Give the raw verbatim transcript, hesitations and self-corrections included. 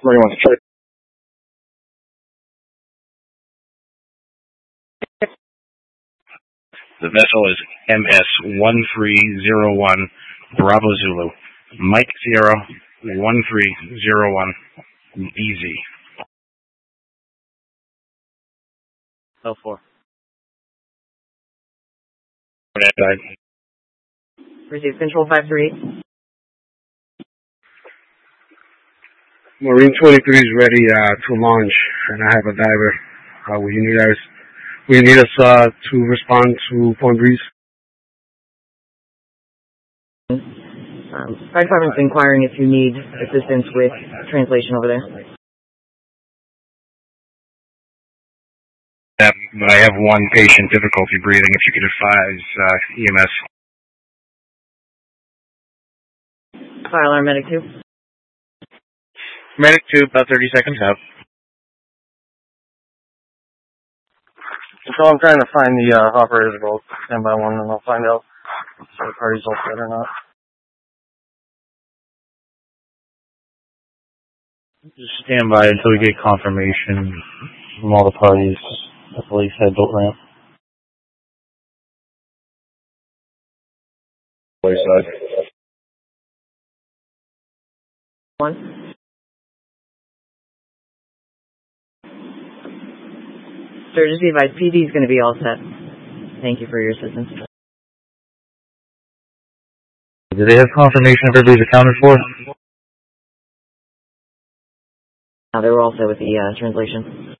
Where you want to try? The vessel is M S one three zero one Bravo Zulu. Mike Sierra one three zero one B Z. Oh four. Receive control five three. Marine twenty-three is ready uh, to launch, and I have a diver. Uh, will you need us? Will you need us uh, to respond to Point Breeze? Um, Fire Department's inquiring if you need assistance with translation over there. Yeah, but I have one patient difficulty breathing. If you could advise uh, E M S. Fire alarm medic two. Medic two, about thirty seconds out. So I'm trying to find the uh, operator's boat. Stand by one, and I'll find out if the party's all set or not. Just stand by until we get confirmation from all the parties at the Lakeside boat ramp. Lakeside. One. Sir, just be advised, P D is going to be all set. Thank you for your assistance. Do they have confirmation if everybody's accounted for? Uh, they were all set with the uh, translation.